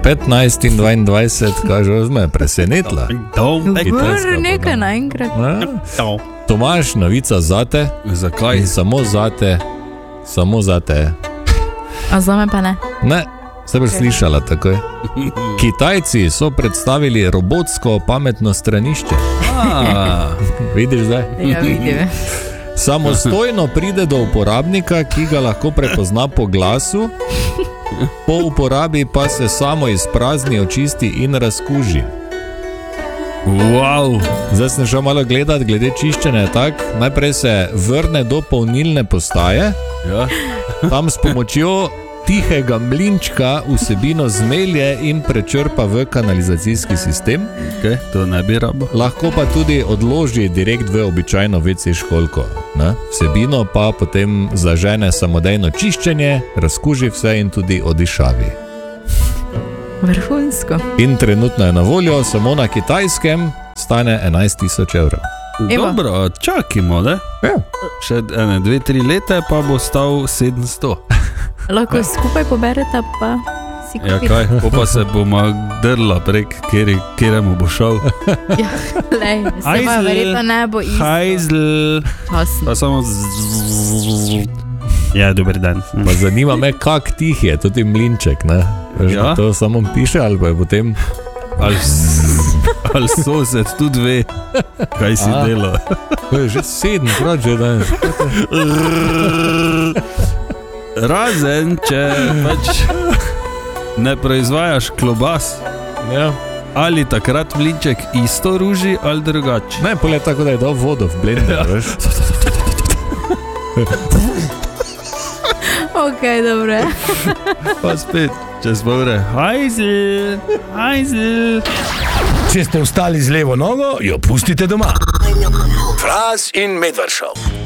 15 in 22, kaže, me je presenetila. Nekaj naenkrat. Tomaž, novica zate. Zakaj? In samo zate. A zame pa ne. Ne, se boš slišala takoj. Kitajci so predstavili robotsko pametno stranišče. Vidiš zdaj? Ja, vidim. Samostojno pride do uporabnika, ki ga lahko prepozna po glasu, po uporabi pa se samo izprazni, očisti in razkuži. Wow. Zdaj sem šel malo gledati, glede čiščenja tak. Najprej se vrne do polnilne postaje, tam s pomočjo tihega mlinčka vsebino zmelje in prečrpa v kanalizacijski sistem. Okay, to ne bi rabo. Lahko pa tudi odloži direkt v običajno WC školjko. Vsebino pa potem zažene samodejno čiščenje, razkuži vse in tudi odišavi. Vrhunsko. In trenutno je na voljo samo na Kitajskem, stane 11.000 evrov. Dobro, čakimo, ne? Ja. Še 2-3 leta pa bo stal 700. Lahko skupaj pobereta pa si kupiti. Ja, kaj? Pa se bomo drla prek, kjeremu bo šel. Ja, lej, se pa verjetno ne bo isto. Hajzl. Pa samo Ja, dober dan. Pa zanima me, kak tih je tudi mlinček, ne? Ja? To samo piše, ali pa je potem... Ali sosed tudi ve, kaj si delal. To je že 7krat že danes. Razen, če pač ne proizvajaš klobas. Ja. Ali takrat mlinček isto ruži, ali drugače. Ne, pol je tako, da je dal vodo v blender, veš. Ok, dobre. Pa spet, čez pol ure. Hajzl. Če ste vstali z levo nogo, jo pustite doma. Fras in Medvard Show.